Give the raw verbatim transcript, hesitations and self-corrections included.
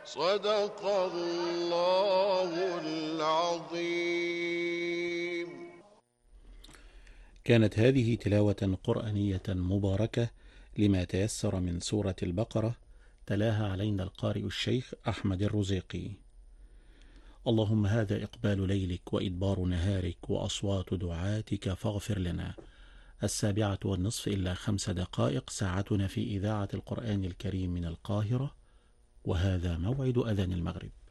صدق الله العظيم. كانت هذه تلاوة قرآنية مباركة لما تيسر من سورة البقرة، تلاها علينا القارئ الشيخ أحمد الرزيقي. اللهم هذا إقبال ليلك وإدبار نهارك وأصوات دعاتك فاغفر لنا. السابعة والنصف إلا خمس دقائق، ساعتنا في إذاعة القرآن الكريم من القاهرة، وهذا موعد أذان المغرب.